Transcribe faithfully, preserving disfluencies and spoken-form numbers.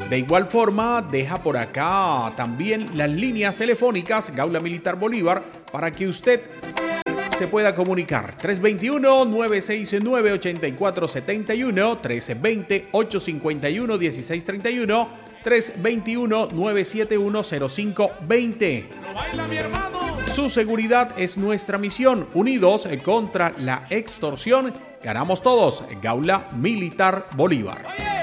De igual forma, deja por acá también las líneas telefónicas Gaula Militar Bolívar para que usted se pueda comunicar. tres dos uno, nueve seis nueve, ocho cuatro siete uno, tres dos cero, ocho cinco uno, uno seis tres uno, tres dos uno, nueve siete uno, cero cinco dos cero. Su seguridad es nuestra misión. Unidos contra la extorsión, ganamos todos. Gaula Militar Bolívar.